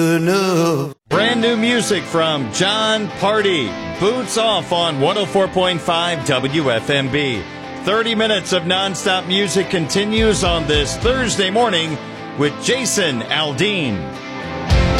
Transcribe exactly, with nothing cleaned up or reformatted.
enough. Brand new music from John Party. Boots Off on one oh four point five W F M B. thirty minutes of nonstop music continues on this Thursday morning with Jason Aldean.